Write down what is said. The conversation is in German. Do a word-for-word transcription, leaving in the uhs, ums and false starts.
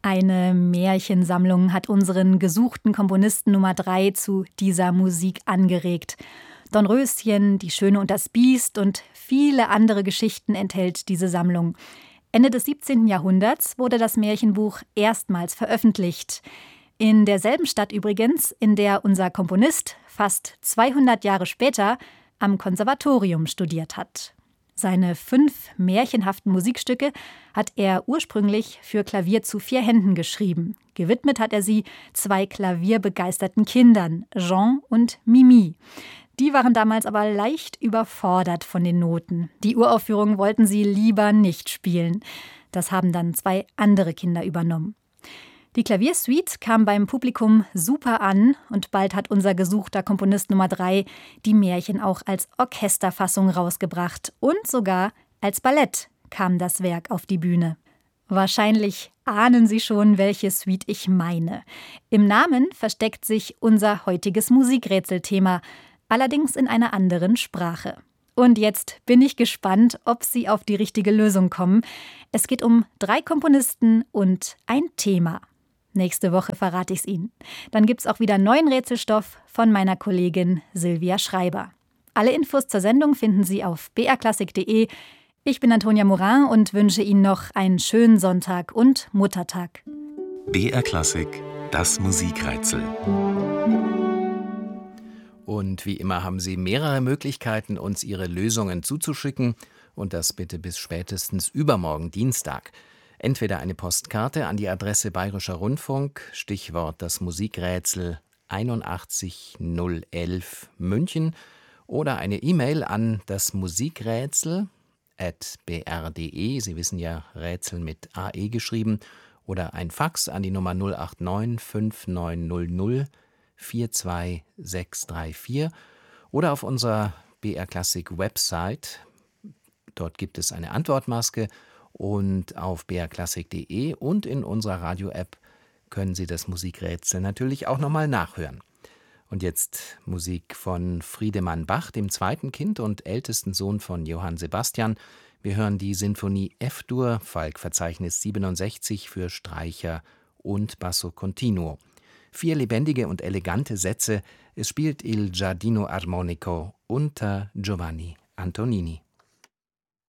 Eine Märchensammlung hat unseren gesuchten Komponisten Nummer drei zu dieser Musik angeregt. Dornröschen, Die Schöne und das Biest und viele andere Geschichten enthält diese Sammlung. Ende des siebzehnten Jahrhunderts wurde das Märchenbuch erstmals veröffentlicht. In derselben Stadt übrigens, in der unser Komponist fast zweihundert Jahre später am Konservatorium studiert hat. Seine fünf märchenhaften Musikstücke hat er ursprünglich für Klavier zu vier Händen geschrieben. Gewidmet hat er sie zwei klavierbegeisterten Kindern, Jean und Mimi. Die waren damals aber leicht überfordert von den Noten. Die Uraufführung wollten sie lieber nicht spielen. Das haben dann zwei andere Kinder übernommen. Die Klaviersuite kam beim Publikum super an und bald hat unser gesuchter Komponist Nummer drei die Märchen auch als Orchesterfassung rausgebracht und sogar als Ballett kam das Werk auf die Bühne. Wahrscheinlich ahnen Sie schon, welche Suite ich meine. Im Namen versteckt sich unser heutiges Musikrätselthema, allerdings in einer anderen Sprache. Und jetzt bin ich gespannt, ob Sie auf die richtige Lösung kommen. Es geht um drei Komponisten und ein Thema. Nächste Woche verrate ich es Ihnen. Dann gibt es auch wieder neuen Rätselstoff von meiner Kollegin Silvia Schreiber. Alle Infos zur Sendung finden Sie auf b r klassik punkt de. Ich bin Antonia Morin und wünsche Ihnen noch einen schönen Sonntag und Muttertag. B R Klassik, das Musikrätsel. Und wie immer haben Sie mehrere Möglichkeiten, uns Ihre Lösungen zuzuschicken. Und das bitte bis spätestens übermorgen Dienstag. Entweder eine Postkarte an die Adresse Bayerischer Rundfunk, Stichwort das Musikrätsel einundachtzig null elf München, oder eine E-Mail an das Musikrätsel at b r punkt de. Sie wissen ja, Rätsel mit A E geschrieben. Oder ein Fax an die Nummer null acht neun fünf neun null null vier zwei sechs drei vier oder auf unserer B R Klassik Website. Dort gibt es eine Antwortmaske und auf b r klassik punkt de und in unserer Radio-App können Sie das Musikrätsel natürlich auch nochmal nachhören. Und jetzt Musik von Friedemann Bach, dem zweiten Kind und ältesten Sohn von Johann Sebastian. Wir hören die Sinfonie F-Dur, Falk-Verzeichnis siebenundsechzig für Streicher und Basso Continuo. Vier lebendige und elegante Sätze. Es spielt Il Giardino Armonico unter Giovanni Antonini.